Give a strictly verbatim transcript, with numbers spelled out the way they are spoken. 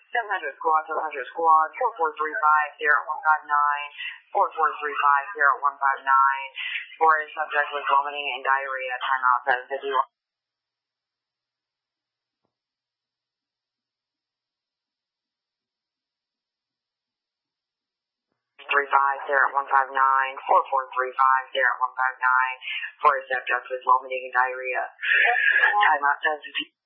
seven hundred squad, seven hundred squad, four four three five zero one five nine, four four three five zero one five nine, for a subject with vomiting and diarrhea, timeout seven fifty-one. Three five zero one five nine, four four three five zero one five nine, for a subject with vomiting and diarrhea, timeout seven fifty-one.